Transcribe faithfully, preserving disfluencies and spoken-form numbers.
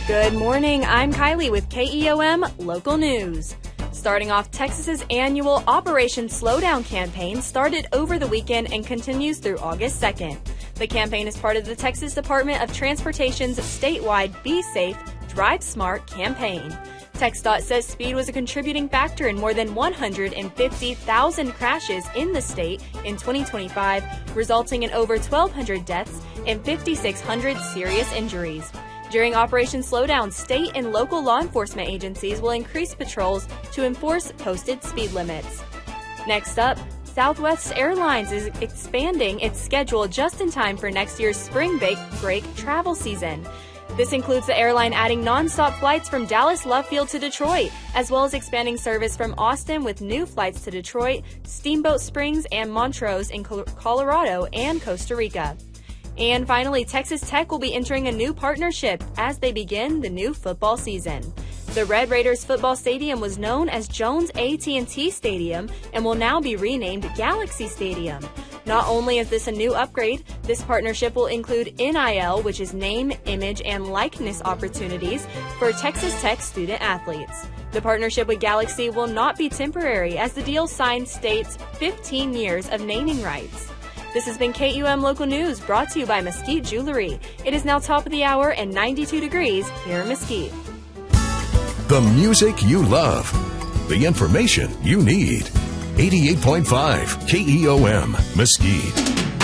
Good morning, I'm Kylie with K E O M Local News. Starting off, Texas's annual Operation Slowdown campaign started over the weekend and continues through August second. The campaign is part of the Texas Department of Transportation's statewide Be Safe, Drive Smart campaign. TxDOT says speed was a contributing factor in more than one hundred fifty thousand crashes in the state in twenty twenty-five, resulting in over twelve hundred deaths and five thousand six hundred serious injuries. During Operation Slowdown, state and local law enforcement agencies will increase patrols to enforce posted speed limits. Next up, Southwest Airlines is expanding its schedule just in time for next year's spring break, break travel season. This includes the airline adding nonstop flights from Dallas Love Field to Detroit, as well as expanding service from Austin with new flights to Detroit, Steamboat Springs, and Montrose in Colorado and Costa Rica. And finally, Texas Tech will be entering a new partnership as they begin the new football season. The Red Raiders football stadium was known as Jones A T and T Stadium and will now be renamed Galaxy Stadium. Not only is this a new upgrade, this partnership will include N I L, which is name, image, and likeness opportunities for Texas Tech student athletes. The partnership with Galaxy will not be temporary, as the deal signed states fifteen years of naming rights. This has been K U M Local News, brought to you by Mesquite Jewelry. It is now top of the hour and ninety-two degrees here in Mesquite. The music you love. The information you need. eighty-eight point five K E O M Mesquite.